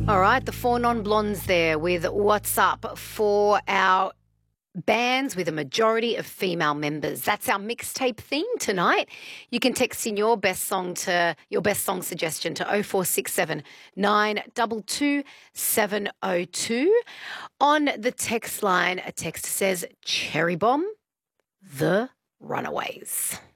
All right, the four non-blondes there with What's Up for our bands with a majority of female members. That's our mixtape theme tonight. You can text in your best song suggestion to 0467 922 702. On the text line, a text says Cherry Bomb, The Runaways.